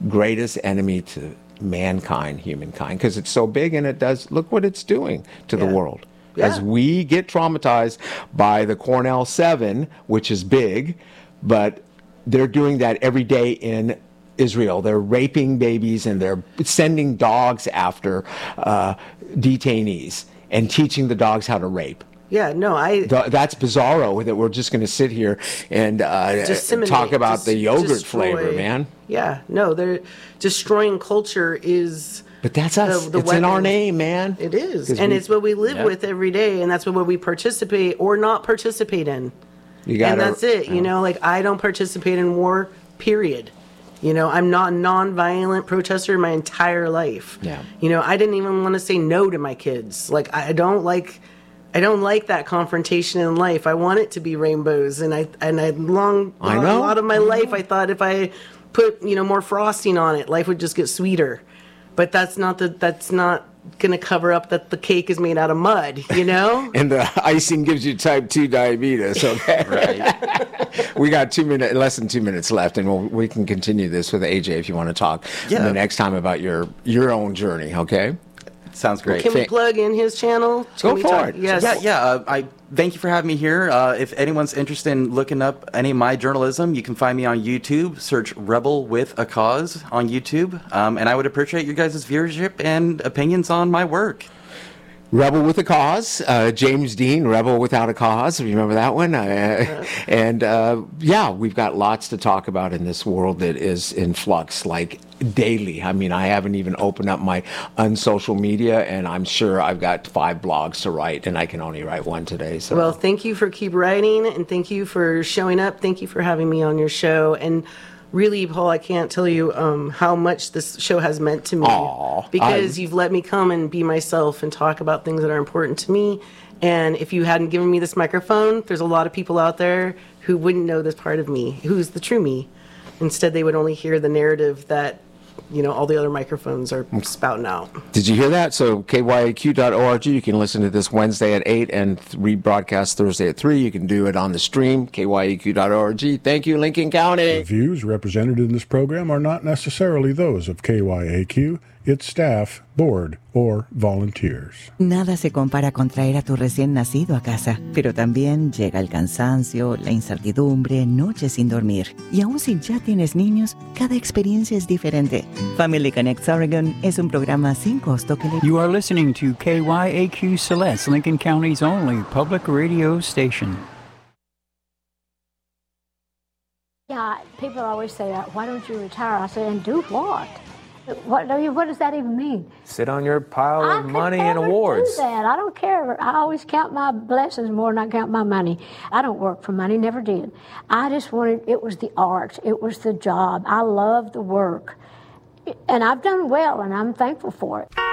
greatest enemy to mankind, humankind, because it's so big and it does, look what it's doing to the world. Yeah. As we get traumatized by the Cornell 7, which is big, but they're doing that every day in Israel. They're raping babies and they're sending dogs after detainees and teaching the dogs how to rape. Yeah, no, that's bizarro that we're just going to sit here and talk about the yogurt flavor, man. Yeah, no, they're destroying culture is... But that's us. It's in our name, man. It is. And it's what we live with every day, and that's what we participate or not participate in. And that's it. You know, like, I don't participate in war, period. You know, I'm not a non-violent protester my entire life. Yeah. You know, I didn't even want to say no to my kids. Like, I don't like that confrontation in life. I want it to be rainbows, and a lot of my life I thought if I put, more frosting on it, life would just get sweeter. But that's not going to cover up that the cake is made out of mud, and the icing gives you type 2 diabetes, okay? Right. We got less than 2 minutes left, and we can continue this with AJ if you want to talk the next time about your own journey, okay? Sounds great. Can we plug in his channel? Go for it. Yes. I thank you for having me here. If anyone's interested in looking up any of my journalism, you can find me on YouTube. Search Rebel with a Cause on YouTube. And I would appreciate your guys' viewership and opinions on my work. Rebel with a Cause, James Dean, Rebel Without a Cause. Remember that one? We've got lots to talk about in this world that is in flux, like daily. I mean, I haven't even opened up my unsocial media, and I'm sure I've got 5 blogs to write, and I can only write one today. So. Well, thank you for keep writing, and thank you for showing up. Thank you for having me on your show. And really, Paul, I can't tell you how much this show has meant to me. Because you've let me come and be myself and talk about things that are important to me. And if you hadn't given me this microphone, there's a lot of people out there who wouldn't know this part of me, who's the true me. Instead, they would only hear the narrative that, all the other microphones are spouting out. Did you hear that? So kyaq.org, you can listen to this Wednesday at 8 and rebroadcast Thursday at 3. You can do it on the stream, kyaq.org. Thank you, Lincoln County. The views represented in this program are not necessarily those of KYAQ, its staff, board, or volunteers. Nada se compara con traer a tu recién nacido a casa, pero también llega el cansancio, la incertidumbre, noches sin dormir. Y aun si ya tienes niños, cada experiencia es diferente. Family Connects Oregon es un programa sin costo que le... You are listening to KYAQ Celeste, Lincoln County's only public radio station. Yeah, people always say, why don't you retire? I say, and do what? What does that even mean? Sit on your pile of money and awards. Do that. I don't care. I always count my blessings more than I count my money. I don't work for money, never did. I just wanted, it was the art, it was the job. I love the work. And I've done well, and I'm thankful for it.